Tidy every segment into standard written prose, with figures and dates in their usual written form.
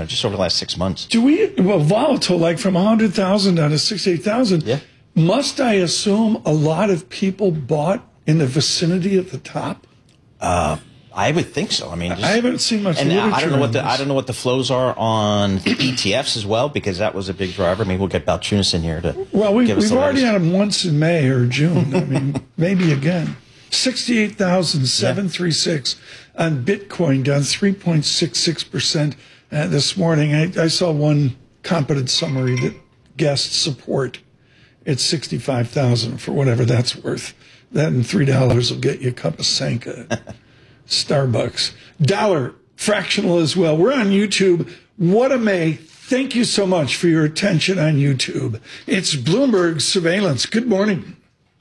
just over the last 6 months. Volatile, like from 100,000 down to 68,000. Yeah. Must I assume a lot of people bought in the vicinity at the top? I would think so. I mean, I haven't seen much. And literature I don't know what the flows are on the ETFs as well, because that was a big driver. Maybe we'll get Balchunas in here to. Well, we've already had them once in May or June. I mean, maybe again. 68,736 on Bitcoin, down 3.66% this morning. I saw one competent summary that guessed support at 65,000 for whatever that's worth. That and $3 will get you a cup of Sanka. Starbucks. Dollar, fractional as well. We're on YouTube. What a May. Thank you so much for your attention on YouTube. It's Bloomberg Surveillance. Good morning.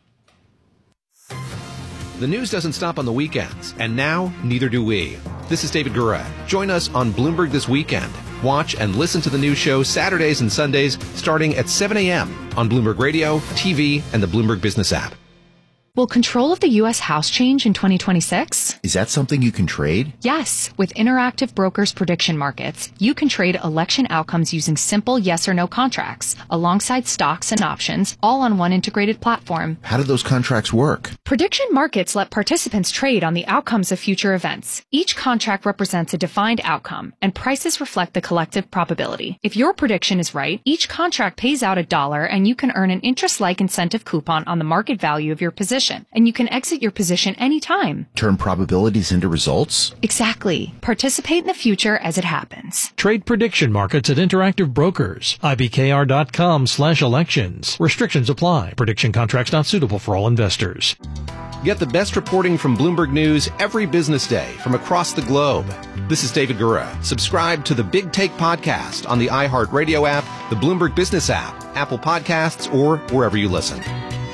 The news doesn't stop on the weekends, and now neither do we. This is David Gura. Join us on Bloomberg This Weekend. Watch and listen to the news show Saturdays and Sundays starting at 7 a.m. on Bloomberg Radio, TV, and the Bloomberg Business app. Will control of the U.S. House change in 2026? Is that something you can trade? Yes. With Interactive Brokers Prediction Markets, you can trade election outcomes using simple yes or no contracts, alongside stocks and options, all on one integrated platform. How do those contracts work? Prediction markets let participants trade on the outcomes of future events. Each contract represents a defined outcome, and prices reflect the collective probability. If your prediction is right, each contract pays out $1, and you can earn an interest-like incentive coupon on the market value of your position. And you can exit your position anytime. Turn probabilities into results? Exactly. Participate in the future as it happens. Trade prediction markets at Interactive Brokers. IBKR.com/elections. Restrictions apply. Prediction contracts not suitable for all investors. Get the best reporting from Bloomberg News every business day from across the globe. This is David Gura. Subscribe to the Big Take podcast on the iHeartRadio app, the Bloomberg Business app, Apple Podcasts, or wherever you listen.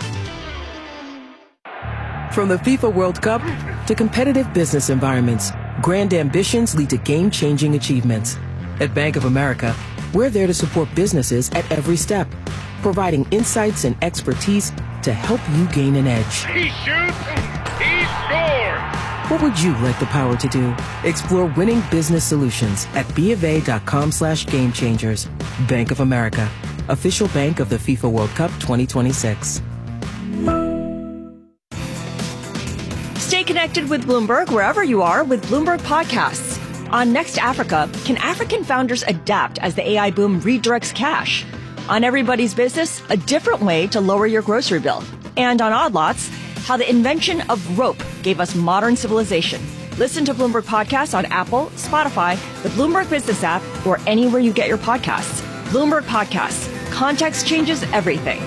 From the FIFA World Cup to competitive business environments, grand ambitions lead to game-changing achievements. At Bank of America, we're there to support businesses at every step, providing insights and expertise to help you gain an edge. He shoots, he scores! What would you like the power to do? Explore winning business solutions at BofA.com/gamechangers. Bank of America, official bank of the FIFA World Cup 2026. Stay connected with Bloomberg wherever you are with Bloomberg Podcasts. On Next Africa, can African founders adapt as the AI boom redirects cash? On Everybody's Business, a different way to lower your grocery bill. And on Odd Lots, how the invention of rope gave us modern civilization. Listen to Bloomberg Podcasts on Apple, Spotify, the Bloomberg Business app, or anywhere you get your podcasts. Bloomberg Podcasts. Context changes everything.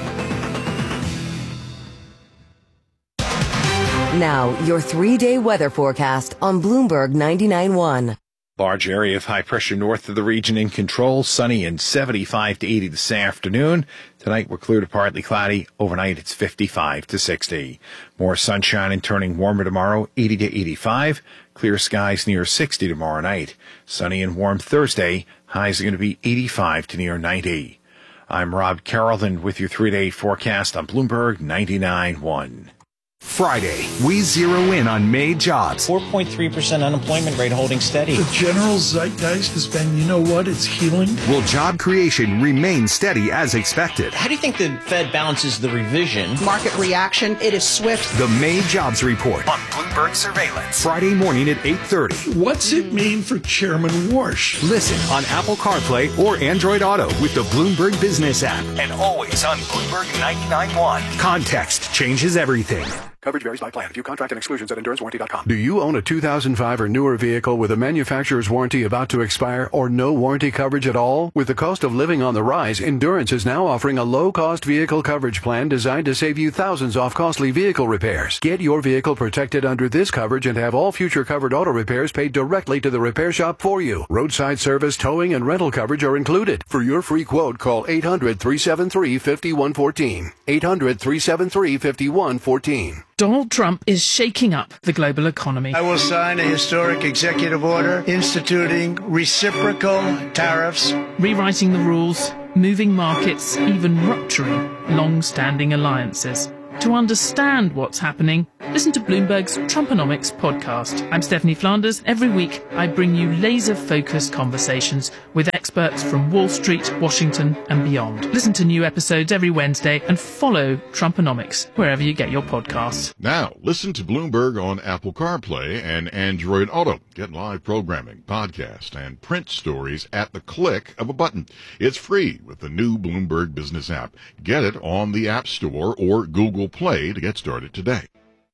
Now, your 3-day weather forecast on Bloomberg 99.1. Large area of high pressure north of the region in control. Sunny and 75 to 80 this afternoon. Tonight we're clear to partly cloudy. Overnight it's 55 to 60. More sunshine and turning warmer tomorrow, 80 to 85. Clear skies near 60 tomorrow night. Sunny and warm Thursday. Highs are going to be 85 to near 90. I'm Rob Carrollton with your 3-day forecast on Bloomberg 99.1. Friday, we zero in on May jobs. 4.3% unemployment rate holding steady. The general zeitgeist has been, you know what, it's healing. Will job creation remain steady as expected? How do you think the Fed balances the revision? Market reaction, it is swift. The May jobs report on Bloomberg Surveillance. Friday morning at 8:30. What's it mean for Chairman Warsh? Listen on Apple CarPlay or Android Auto with the Bloomberg Business app. And always on Bloomberg 99.1. Context changes everything. Coverage varies by plan. View contract and exclusions at EnduranceWarranty.com. Do you own a 2005 or newer vehicle with a manufacturer's warranty about to expire or no warranty coverage at all? With the cost of living on the rise, Endurance is now offering a low-cost vehicle coverage plan designed to save you thousands off costly vehicle repairs. Get your vehicle protected under this coverage and have all future covered auto repairs paid directly to the repair shop for you. Roadside service, towing, and rental coverage are included. For your free quote, call 800-373-5114. 800-373-5114. Donald Trump is shaking up the global economy. I will sign a historic executive order instituting reciprocal tariffs, rewriting the rules, moving markets, even rupturing long-standing alliances. To understand what's happening, listen to Bloomberg's Trumponomics podcast. I'm Stephanie Flanders. Every week, I bring you laser-focused conversations with experts from Wall Street, Washington, and beyond. Listen to new episodes every Wednesday and follow Trumponomics wherever you get your podcasts. Now, listen to Bloomberg on Apple CarPlay and Android Auto. Get live programming, podcast, and print stories at the click of a button. It's free with the new Bloomberg Business app. Get it on the App Store or Google Play to get started today.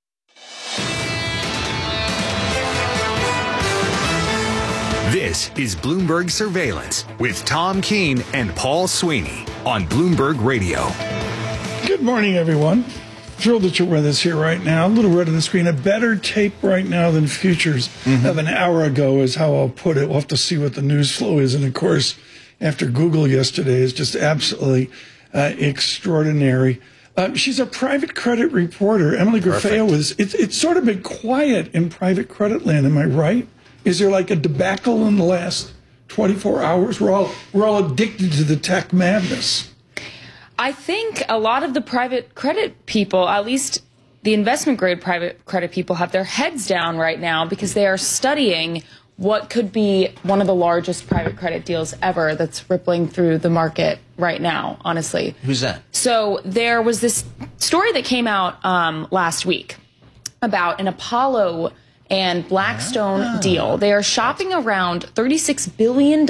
This is Bloomberg Surveillance with Tom Keene and Paul Sweeney on Bloomberg Radio. Good morning, everyone. Thrilled that you're with us here right now. A little red on the screen. A better tape right now than futures of an hour ago is how I'll put it. We'll have to see what the news flow is. And, of course, after Google yesterday is just absolutely extraordinary. She's a private credit reporter. Emily Grafeo is. It's sort of been quiet in private credit land. Am I right? Is there like a debacle in the last 24 hours? We're all addicted to the tech madness. I think a lot of the private credit people, at least the investment grade private credit people, have their heads down right now because they are studying what could be one of the largest private credit deals ever that's rippling through the market right now, honestly. Who's that? So there was this story that came out last week about an Apollo and Blackstone deal. They are shopping around $36 billion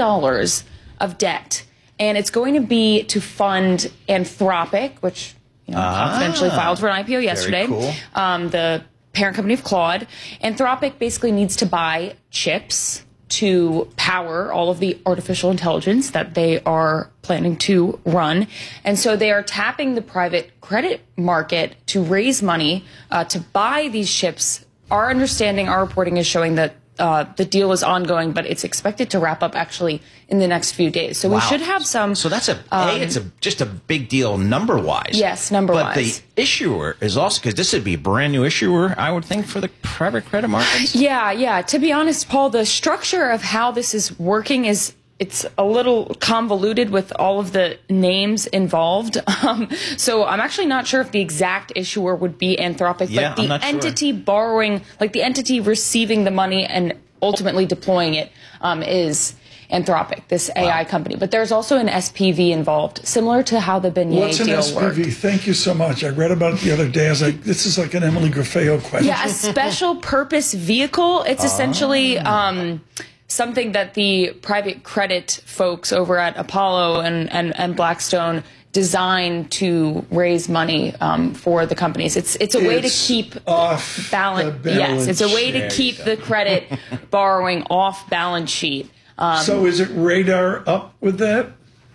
of debt. And it's going to be to fund Anthropic, which confidentially filed for an IPO yesterday. Very cool. The parent company of Claude. Anthropic basically needs to buy chips to power all of the artificial intelligence that they are planning to run. And so they are tapping the private credit market to raise money to buy these chips. Our understanding, our reporting is showing that the deal is ongoing, but it's expected to wrap up actually in the next few days. So we should have some. So that's it's just a big deal number wise. Yes, number wise. But the issuer is also, because this would be a brand new issuer, I would think, for the private credit markets. Yeah. To be honest, Paul, the structure of how this is working it's a little convoluted with all of the names involved. So I'm actually not sure if the exact issuer would be Anthropic, but the entity borrowing, like the entity receiving the money and ultimately deploying it, is Anthropic, this AI company. But there's also an SPV involved, similar to how the Beignet deal worked. What's an SPV? Thank you so much. I read about it the other day. I was like, this is like an Emily Grafeo question. Yeah, a special purpose vehicle. It's essentially something that the private credit folks over at Apollo and Blackstone designed to raise money for the companies. It's a way to keep balance. Yes, it's a way to keep the credit borrowing off balance sheet. So is it radar up with that?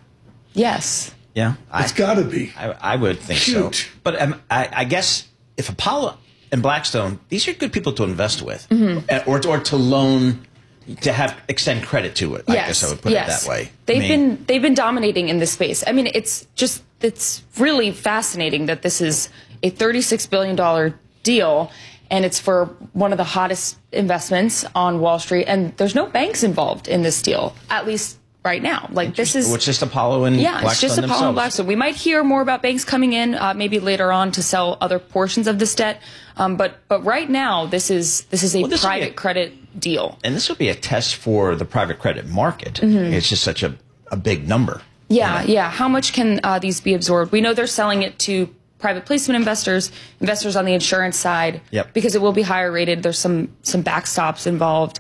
Yes. Yeah, it's got to be. I would think so. But I guess if Apollo and Blackstone, these are good people to invest with, or to loan. To extend credit to it, I guess I would put it that way. They've been dominating in this space. I mean, it's really fascinating that this is a $36 billion deal, and it's for one of the hottest investments on Wall Street. And there's no banks involved in this deal, at least right now. Like this is which just Apollo and Blackstone it's just Apollo and Blackstone. We might hear more about banks coming in, maybe later on to sell other portions of this debt. But right now, this is a private credit deal. And this would be a test for the private credit market. It's just such a big number. Yeah. How much can these be absorbed? We know they're selling it to private placement investors on the insurance side, because it will be higher rated. There's some backstops involved.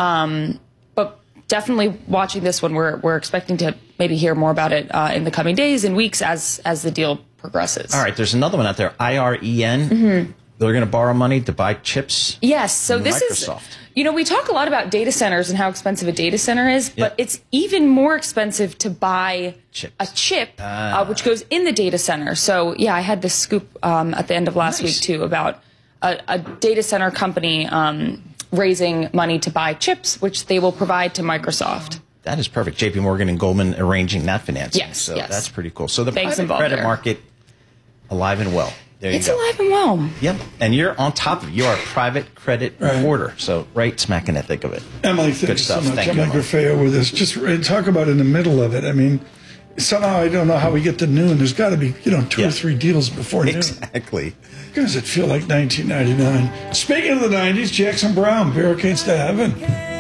But definitely watching this one, we're expecting to maybe hear more about it in the coming days and weeks as the deal progresses. All right, there's another one out there, IREN. They're going to borrow money to buy chips. Yes, so this Microsoft. is, we talk a lot about data centers and how expensive a data center is, but it's even more expensive to buy a chip, which goes in the data center. So, I had this scoop at the end of last week, too, about a data center company raising money to buy chips, which they will provide to Microsoft. That is perfect. JP Morgan and Goldman arranging that financing. Yes, so that's pretty cool. So the private credit market, alive and well. It's alive and well. Yep. And you're on top of it. You are a private credit reporter. So right smack in the thick of it. Emily, thank you so much. Emily Grafeo with us. Just talk about in the middle of it. I mean, somehow I don't know how we get to noon. There's got to be, two or three deals before noon. Exactly. Does it feel like 1999? Speaking of the 90s, Jackson Browne, Barricades to Heaven.